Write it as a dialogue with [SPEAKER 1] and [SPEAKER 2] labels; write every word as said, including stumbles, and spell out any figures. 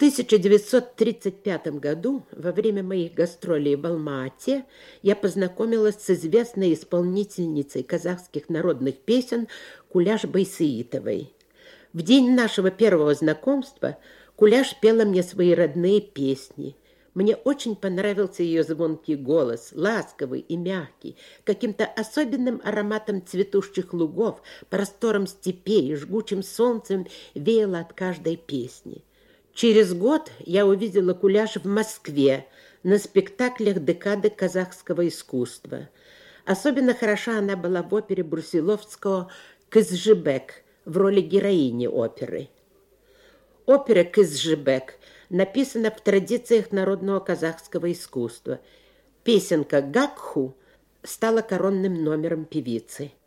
[SPEAKER 1] тысяча девятьсот тридцать пятом году, во время моих гастролей в Алма-Ате, я познакомилась с известной исполнительницей казахских народных песен Куляш Байсеитовой. В день нашего первого знакомства Куляш пела мне свои родные песни. Мне очень понравился ее звонкий голос, ласковый и мягкий, каким-то особенным ароматом цветущих лугов, простором степей, жгучим солнцем веяло от каждой песни. Через год я увидела Куляш в Москве на спектаклях декады казахского искусства. Особенно хороша она была в опере Брусиловского «Кызжебек» в роли героини оперы. Опера «Кызжебек» написана в традициях народного казахского искусства. Песенка «Гакху» стала коронным номером певицы.